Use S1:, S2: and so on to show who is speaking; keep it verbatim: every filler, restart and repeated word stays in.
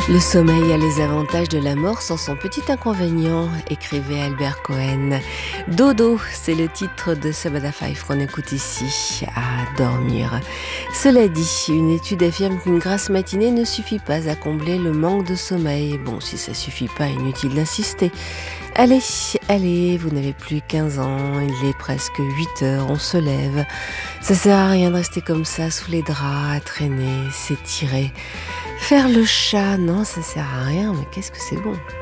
S1: Le sommeil a les avantages de la mort sans son petit inconvénient, écrivait Albert Cohen. Dodo, c'est le titre de Sabada Five qu'on écoute ici, à dormir. Cela dit, une étude affirme qu'une grasse matinée ne suffit pas à combler le manque de sommeil. Bon, si ça suffit pas, inutile d'insister. Allez, allez, vous n'avez plus quinze ans, il est presque huit heures, on se lève. Ça sert à rien de rester comme ça, sous les draps, à traîner, s'étirer. Faire le chat, non, ça sert à rien, mais qu'est-ce que c'est bon.